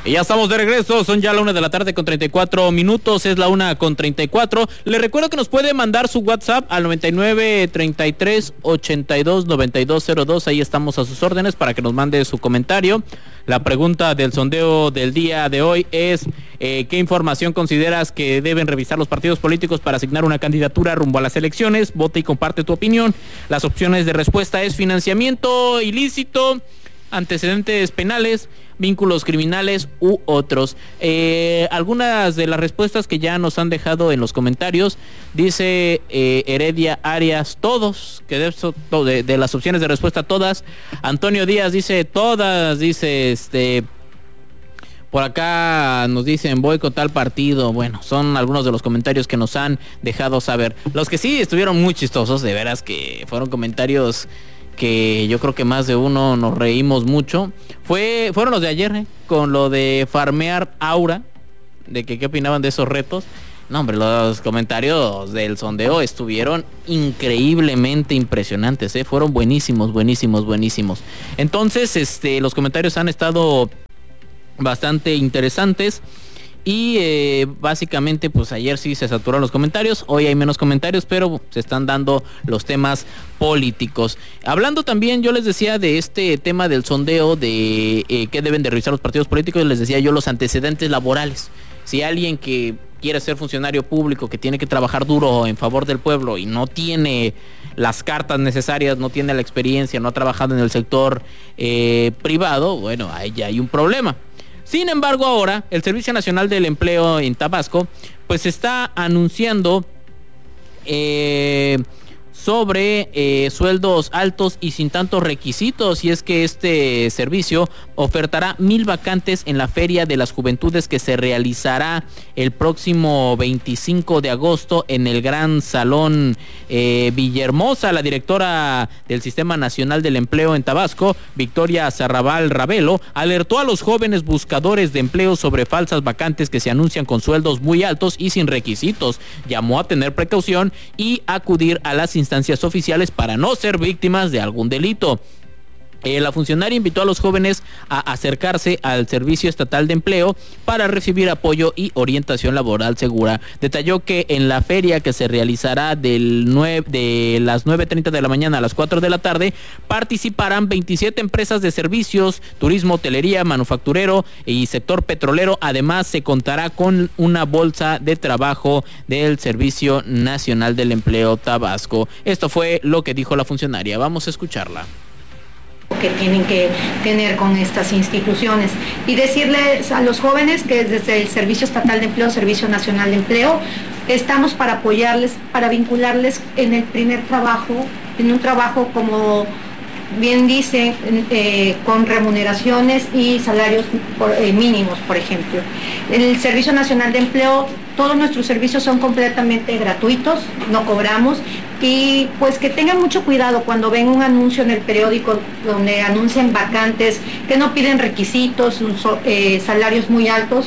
Y ya estamos de regreso, son ya la 1:34 p.m, es la 1:34 p.m. Les recuerdo que nos puede mandar su WhatsApp al 9933829202, ahí estamos a sus órdenes para que nos mande su comentario. La pregunta del sondeo del día de hoy es, ¿qué información consideras que deben revisar los partidos políticos para asignar una candidatura rumbo a las elecciones? Vota y comparte tu opinión. Las opciones de respuesta es financiamiento ilícito, antecedentes penales, vínculos criminales u otros. Algunas de las respuestas que ya nos han dejado en los comentarios, dice Heredia Arias, todos, que de las opciones de respuesta todas. Antonio Díaz dice todas, dice por acá nos dicen voy con tal partido. Bueno, son algunos de los comentarios que nos han dejado saber. Los que sí estuvieron muy chistosos, de veras que fueron comentarios que yo creo que más de uno nos reímos mucho, fueron los de ayer, con lo de farmear Aura, de que qué opinaban de esos retos. No, hombre, los comentarios del sondeo estuvieron increíblemente impresionantes, fueron buenísimos. Entonces, los comentarios han estado bastante interesantes. Y básicamente pues ayer sí se saturaron los comentarios, hoy hay menos comentarios, pero se están dando los temas políticos. Hablando también, yo les decía de este tema del sondeo de qué deben de revisar los partidos políticos, les decía yo los antecedentes laborales. Si alguien que quiere ser funcionario público, que tiene que trabajar duro en favor del pueblo y no tiene las cartas necesarias, no tiene la experiencia, no ha trabajado en el sector privado, bueno, ahí ya hay un problema. Sin embargo, ahora el Servicio Nacional del Empleo en Tabasco pues está anunciando sobre sueldos altos y sin tantos requisitos, y es que este servicio ofertará 1,000 vacantes en la Feria de las Juventudes que se realizará el próximo 25 de agosto en el Gran Salón Villahermosa. La directora del Sistema Nacional del Empleo en Tabasco, Victoria Zarrabal Ravelo, alertó a los jóvenes buscadores de empleo sobre falsas vacantes que se anuncian con sueldos muy altos y sin requisitos. Llamó a tener precaución y acudir a las instancias oficiales para no ser víctimas de algún delito. La funcionaria invitó a los jóvenes a acercarse al Servicio Estatal de Empleo para recibir apoyo y orientación laboral segura. Detalló que en la feria, que se realizará de las 9:30 de la mañana a las 4 de la tarde, participarán 27 empresas de servicios, turismo, hotelería, manufacturero y sector petrolero. Además, se contará con una bolsa de trabajo del Servicio Nacional del Empleo Tabasco. Esto fue lo que dijo la funcionaria. Vamos a escucharla. Que tienen que tener con estas instituciones y decirles a los jóvenes que desde el Servicio Estatal de Empleo, Servicio Nacional de Empleo, estamos para apoyarles, para vincularles en el primer trabajo, en un trabajo como bien dice, con remuneraciones y salarios mínimos, por ejemplo. En el Servicio Nacional de Empleo, todos nuestros servicios son completamente gratuitos, no cobramos, y pues que tengan mucho cuidado cuando ven un anuncio en el periódico donde anuncian vacantes que no piden requisitos, salarios muy altos,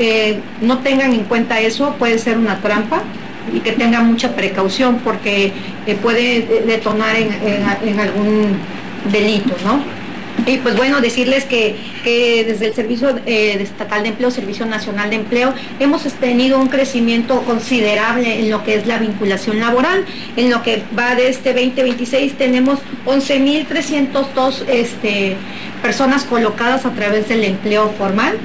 no tengan en cuenta eso, puede ser una trampa, y que tengan mucha precaución porque puede detonar en algún delito, ¿no? Y pues bueno, decirles que desde el Servicio Estatal de Empleo, Servicio Nacional de Empleo, hemos tenido un crecimiento considerable en lo que es la vinculación laboral. En lo que va de este 2026 tenemos 11,302 personas colocadas a través del empleo formal.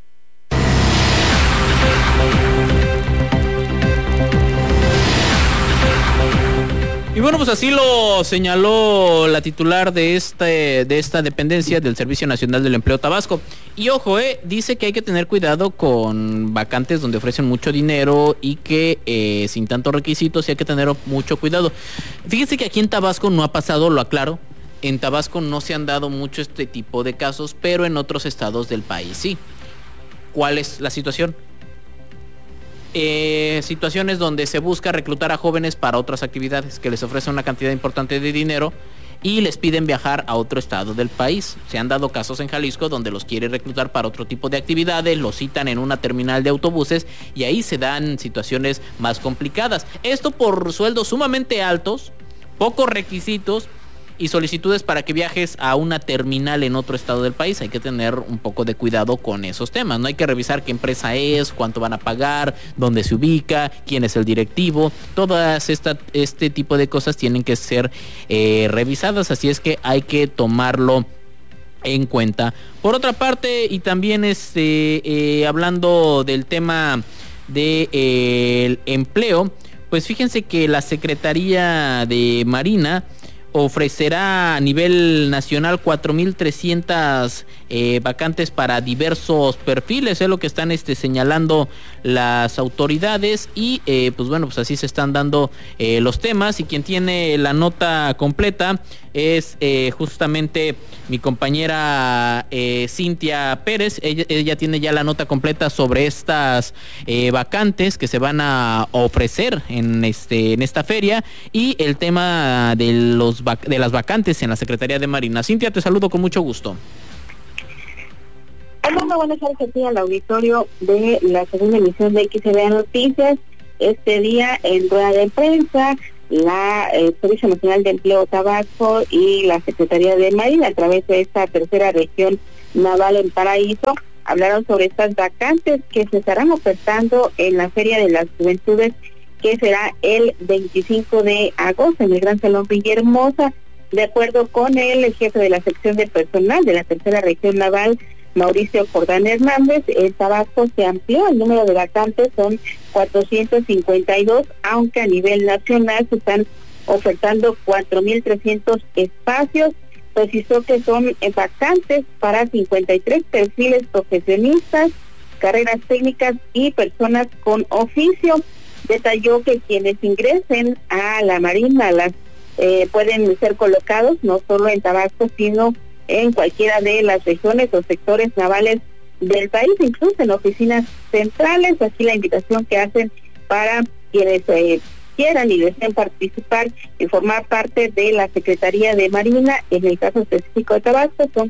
Y bueno, pues así lo señaló la titular de esta dependencia del Servicio Nacional del Empleo Tabasco. Y ojo, dice que hay que tener cuidado con vacantes donde ofrecen mucho dinero y que sin tantos requisitos, y hay que tener mucho cuidado. Fíjense que aquí en Tabasco no ha pasado, lo aclaro, en Tabasco no se han dado mucho este tipo de casos, pero en otros estados del país sí. ¿Cuál es la situación? Situaciones donde se busca reclutar a jóvenes para otras actividades, que les ofrecen una cantidad importante de dinero y les piden viajar a otro estado del país. Se han dado casos en Jalisco donde los quiere reclutar para otro tipo de actividades, los citan en una terminal de autobuses y ahí se dan situaciones más complicadas. Esto por sueldos sumamente altos, pocos requisitos y solicitudes para que viajes a una terminal en otro estado del país. Hay que tener un poco de cuidado con esos temas, ¿no? Hay que revisar qué empresa es, cuánto van a pagar, dónde se ubica, quién es el directivo. Todas este tipo de cosas tienen que ser revisadas, así es que hay que tomarlo en cuenta. Por otra parte, y también hablando del tema del empleo, pues fíjense que la Secretaría de Marina ofrecerá a nivel nacional 4,300 vacantes para diversos perfiles, es lo que están señalando las autoridades, y pues bueno, pues así se están dando los temas, y quien tiene la nota completa es justamente mi compañera Cintia Pérez. Ella tiene ya la nota completa sobre estas vacantes que se van a ofrecer en esta feria, y el tema de las vacantes en la Secretaría de Marina. Cintia, te saludo con mucho gusto. Hola, buenas tardes aquí al auditorio de la segunda emisión de XBA Noticias. Este día en rueda de prensa, la Servicio Nacional de Empleo Tabasco y la Secretaría de Marina, a través de esta tercera región naval en Paraíso, hablaron sobre estas vacantes que se estarán ofertando en la Feria de las Juventudes, que será el 25 de agosto en el Gran Salón Villahermosa. De acuerdo con el jefe de la sección de personal de la tercera región naval, Mauricio Jordán Hernández, en Tabasco se amplió el número de vacantes, son 452, aunque a nivel nacional se están ofertando 4,300 espacios. Precisó que son vacantes para 53 perfiles profesionistas, carreras técnicas y personas con oficio. Detalló que quienes ingresen a la Marina pueden ser colocados no solo en Tabasco, sino en cualquiera de las regiones o sectores navales del país, incluso en oficinas centrales. Aquí la invitación que hacen para quienes quieran y deseen participar y formar parte de la Secretaría de Marina. En el caso específico de Tabasco son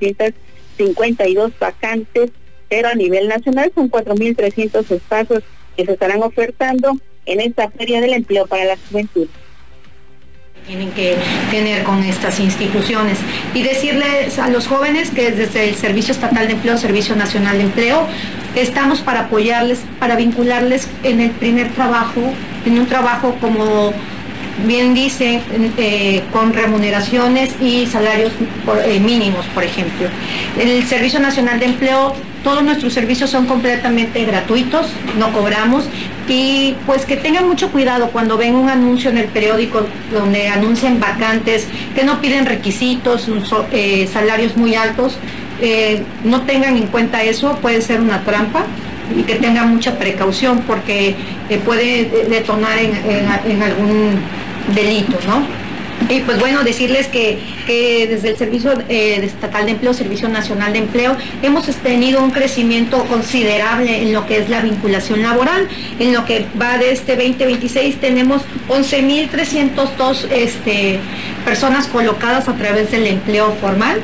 452 vacantes, pero a nivel nacional son 4,300 espacios que se estarán ofertando en esta Feria del Empleo para la Juventud. Tienen que tener con estas instituciones, y decirles a los jóvenes que desde el Servicio Estatal de Empleo, Servicio Nacional de Empleo, estamos para apoyarles, para vincularles en el primer trabajo, en un trabajo como bien dice, con remuneraciones y salarios mínimos, por ejemplo. En el Servicio Nacional de Empleo, todos nuestros servicios son completamente gratuitos, no cobramos, y pues que tengan mucho cuidado cuando ven un anuncio en el periódico donde anuncian vacantes, que no piden requisitos, salarios muy altos, no tengan en cuenta eso, puede ser una trampa, y que tengan mucha precaución porque puede detonar en algún delito, ¿no? Y pues bueno, decirles que desde el Servicio Estatal de Empleo, Servicio Nacional de Empleo, hemos tenido un crecimiento considerable en lo que es la vinculación laboral. En lo que va de 2026 tenemos 11,302 personas colocadas a través del empleo formal.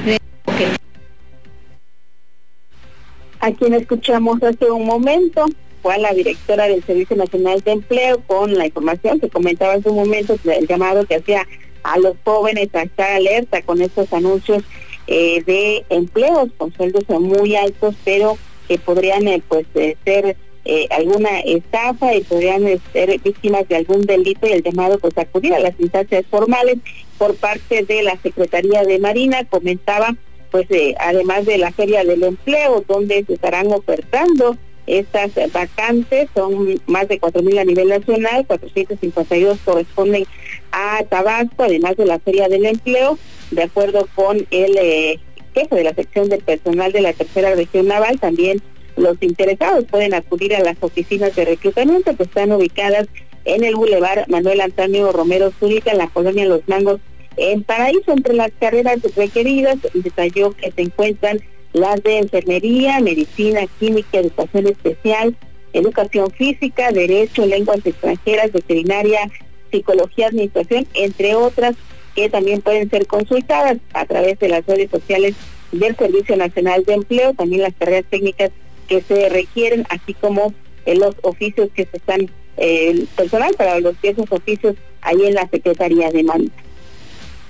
A quien escuchamos hace un momento fue a la directora del Servicio Nacional de Empleo, con la información que comentaba hace un momento, el llamado que hacía a los jóvenes a estar alerta con estos anuncios de empleos con sueldos muy altos, pero que podrían ser alguna estafa y podrían ser víctimas de algún delito, y el llamado pues acudir a las instancias formales por parte de la Secretaría de Marina. Comentaba además de la Feria del Empleo, donde se estarán ofertando estas vacantes, son más de 4,000 a nivel nacional, 452 corresponden a Tabasco, además de la Feria del Empleo. De acuerdo con el jefe de la sección de personal de la tercera región naval, también los interesados pueden acudir a las oficinas de reclutamiento que están ubicadas en el Boulevard Manuel Antonio Romero Zúñiga, en la colonia Los Mangos, en Paraíso. Entre las carreras requeridas, detalló que se encuentran las de enfermería, medicina, química, educación especial, educación física, derecho, lenguas extranjeras, veterinaria, psicología, administración, entre otras, que también pueden ser consultadas a través de las redes sociales del Servicio Nacional de Empleo. También las carreras técnicas que se requieren, así como los oficios que se están, personal para los diversos oficios ahí en la Secretaría de Marina.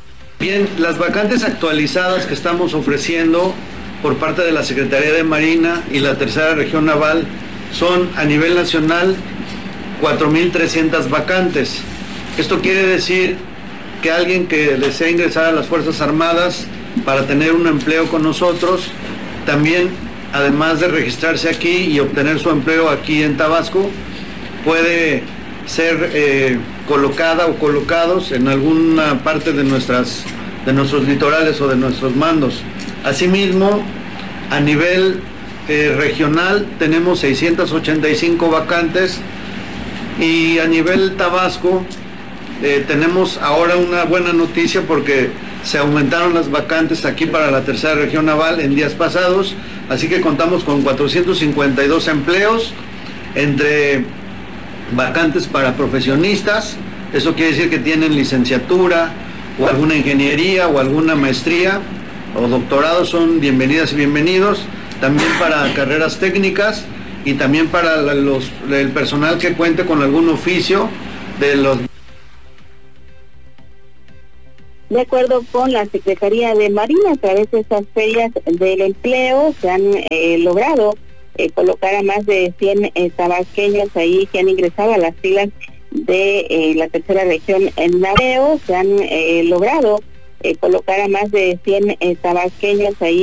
Bien, las vacantes actualizadas que estamos ofreciendo por parte de la Secretaría de Marina y la Tercera Región Naval son a nivel nacional 4,300 vacantes. Esto quiere decir que alguien que desea ingresar a las Fuerzas Armadas para tener un empleo con nosotros, también, además de registrarse aquí y obtener su empleo aquí en Tabasco, puede ser colocada o colocados en alguna parte de nuestros litorales o de nuestros mandos. Asimismo, a nivel regional tenemos 685 vacantes y a nivel Tabasco tenemos ahora una buena noticia porque se aumentaron las vacantes aquí para la Tercera Región Naval en días pasados, así que contamos con 452 empleos entre vacantes para profesionistas. Eso quiere decir que tienen licenciatura o alguna ingeniería o alguna maestría o doctorado, son bienvenidas y bienvenidos. También para carreras técnicas y también para el personal que cuente con algún oficio de los... De acuerdo con la Secretaría de Marina, a través de estas ferias del empleo se han logrado colocar a más de 100 tabasqueños ahí que han ingresado a las filas de la Tercera Región en Naveo. Se han logrado colocar a más de 100 tabasqueños ahí